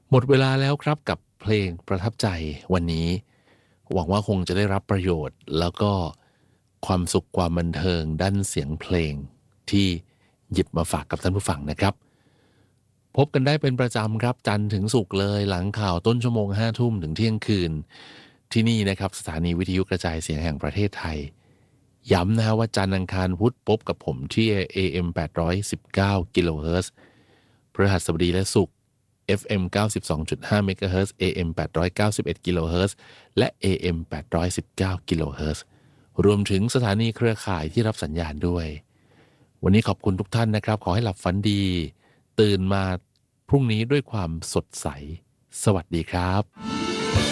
หมดเวลาแล้วครับกับเพลงประทับใจวันนี้หวังว่าคงจะได้รับประโยชน์แล้วก็ความสุขความบันเทิงด้านเสียงเพลงที่หยิบมาฝากกับท่านผู้ฟังนะครับพบกันได้เป็นประจำครับจันทร์ถึงศุกร์เลยหลังข่าวต้นชั่วโมง5 ทุ่มถึงเที่ยงคืนที่นี่นะครับสถานีวิทยุกระจายเสียงแห่งประเทศไทยย้ำนะฮะว่าจันทร์อังคารพุธพบกับผมที่ AM 819กิโลเฮิรตซ์พฤหัสบดีและศุกร์ FM 92.5 เมกะเฮิรตซ์ AM 891กิโลเฮิรตซ์และ AM 819กิโลเฮิรตซ์รวมถึงสถานีเครือข่ายที่รับสัญญาณด้วยวันนี้ขอบคุณทุกท่านนะครับขอให้หลับฝันดีตื่นมาพรุ่งนี้ด้วยความสดใสสวัสดีครับ